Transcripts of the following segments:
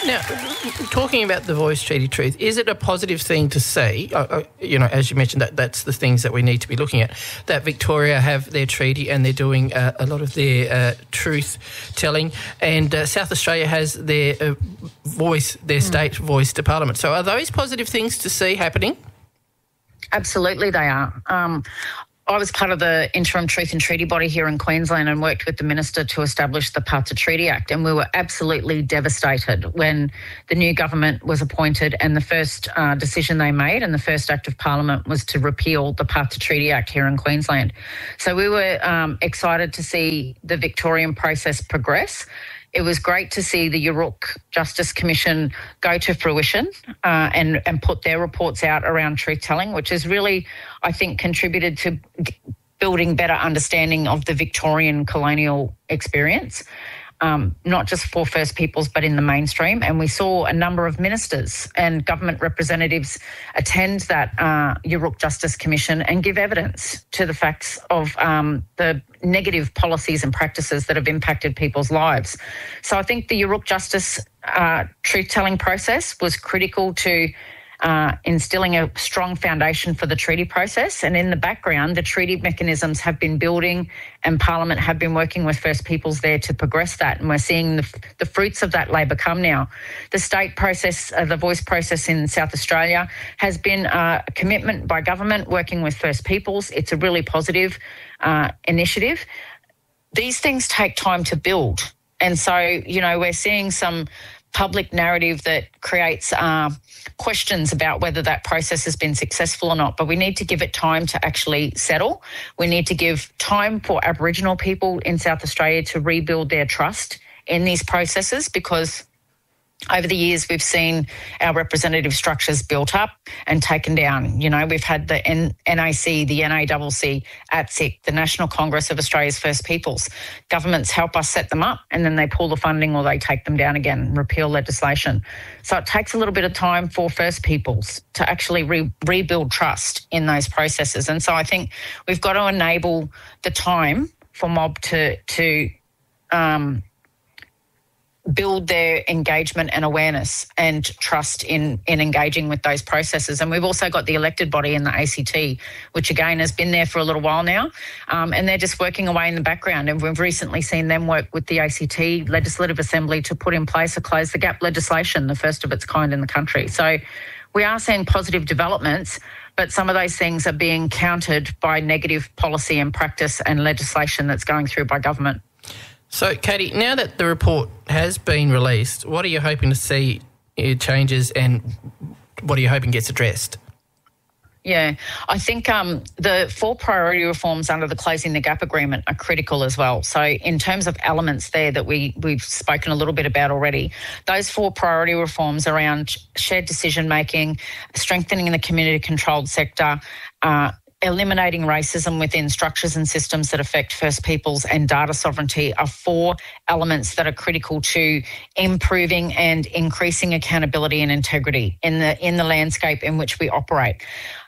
Now, talking about the Voice Treaty Truth, is it a positive thing to see, as you mentioned, that's the things that we need to be looking at, that Victoria have their treaty and they're doing a lot of their truth-telling, and South Australia has their voice, their state voice to Parliament. So are those positive things to see happening? Absolutely they are. I was part of the interim truth and treaty body here in Queensland and worked with the minister to establish the Parts of Treaty Act, and we were absolutely devastated when the new government was appointed and the first decision they made and the first act of Parliament was to repeal the Parts of Treaty Act here in Queensland. So we were excited to see the Victorian process progress. It was great to see the Yurruk Justice Commission go to fruition and put their reports out around truth-telling, which has really, I think, contributed to building better understanding of the Victorian colonial experience, not just for First Peoples but in the mainstream. And we saw a number of ministers and government representatives attend that Yurruk Justice Commission and give evidence to the facts of the negative policies and practices that have impacted people's lives. So I think the Yurruk Justice truth-telling process was critical to instilling a strong foundation for the treaty process. And in the background, the treaty mechanisms have been building and Parliament have been working with First Peoples there to progress that. And we're seeing the fruits of that labour come now. The state process, the voice process in South Australia has been a commitment by government working with First Peoples. It's a really positive initiative. These things take time to build. And so, we're seeing some public narrative that creates questions about whether that process has been successful or not, but we need to give it time to actually settle. We need to give time for Aboriginal people in South Australia to rebuild their trust in these processes, because over the years we've seen our representative structures built up and taken down. We've had the NAC, the NACC, ATSIC, the National Congress of Australia's First Peoples. Governments help us set them up and then they pull the funding or they take them down again, repeal legislation. So it takes a little bit of time for First Peoples to actually rebuild trust in those processes. And so I think we've got to enable the time for mob to build their engagement and awareness and trust in engaging with those processes. And we've also got the elected body in the ACT, which again has been there for a little while now, and they're just working away in the background. And we've recently seen them work with the ACT Legislative Assembly to put in place a Close the Gap legislation, the first of its kind in the country. So we are seeing positive developments, but some of those things are being countered by negative policy and practice and legislation that's going through by government. So, Katie, now that the report has been released, what are you hoping to see changes and what are you hoping gets addressed? Yeah, I think the 4 priority reforms under the Closing the Gap agreement are critical as well. So in terms of elements there that we've spoken a little bit about already, those 4 priority reforms around shared decision-making, strengthening the community-controlled sector, eliminating racism within structures and systems that affect First Peoples, and data sovereignty are 4 elements that are critical to improving and increasing accountability and integrity in the landscape in which we operate.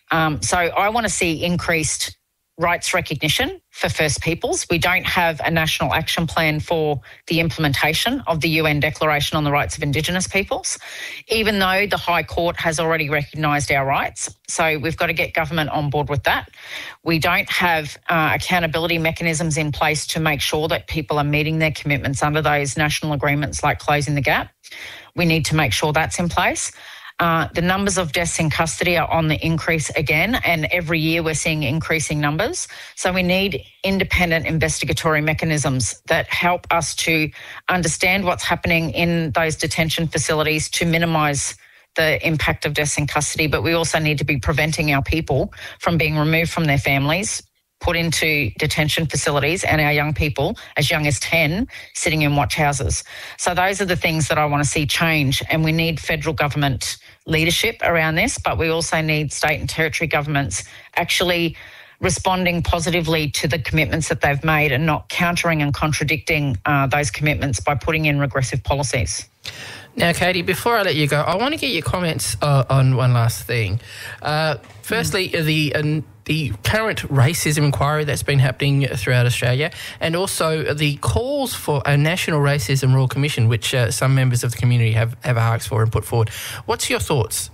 So I want to see increased rights recognition for First Peoples. We don't have a national action plan for the implementation of the UN Declaration on the Rights of Indigenous Peoples, even though the High Court has already recognised our rights. So we've got to get government on board with that. We don't have accountability mechanisms in place to make sure that people are meeting their commitments under those national agreements like Closing the Gap. We need to make sure that's in place. The numbers of deaths in custody are on the increase again, and every year we're seeing increasing numbers. So we need independent investigatory mechanisms that help us to understand what's happening in those detention facilities to minimise the impact of deaths in custody. But we also need to be preventing our people from being removed from their families, put into detention facilities, and our young people, as young as 10, sitting in watch houses. So those are the things that I want to see change, and we need federal government leadership around this, but we also need state and territory governments actually responding positively to the commitments that they've made and not countering and contradicting those commitments by putting in regressive policies. Now, Katie, before I let you go, I want to get your comments on one last thing. Firstly, the the current racism inquiry that's been happening throughout Australia, and also the calls for a National Racism Royal Commission, which some members of the community have asked for and put forward. What's your thoughts?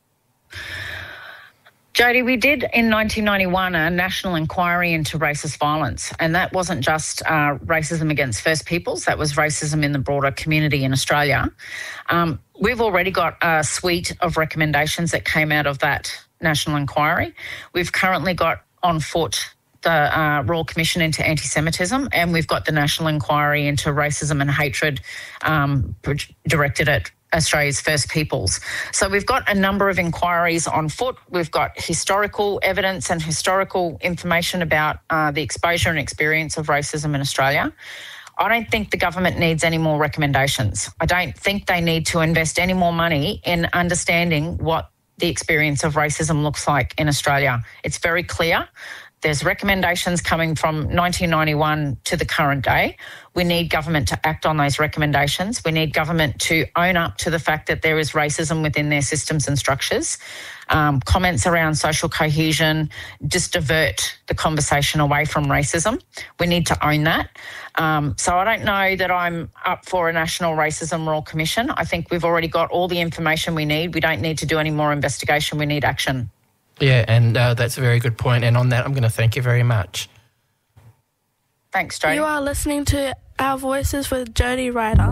Jody, we did in 1991 a national inquiry into racist violence, and that wasn't just racism against First Peoples, that was racism in the broader community in Australia. We've already got a suite of recommendations that came out of that national inquiry. We've currently got on foot the Royal Commission into Anti-Semitism, and we've got the National Inquiry into Racism and Hatred directed at Australia's First Peoples. So we've got a number of inquiries on foot. We've got historical evidence and historical information about the exposure and experience of racism in Australia. I don't think the government needs any more recommendations. I don't think they need to invest any more money in understanding what the experience of racism looks like in Australia. It's very clear. There's recommendations coming from 1991 to the current day. We need government to act on those recommendations. We need government to own up to the fact that there is racism within their systems and structures. Comments around social cohesion just divert the conversation away from racism. We need to own that. So I don't know that I'm up for a National Racism Royal Commission. I think we've already got all the information we need. We don't need to do any more investigation. We need action. Yeah, and that's a very good point. And on that, I'm going to thank you very much. Thanks, Jody. You are listening to Our Voices with Jody Ryder.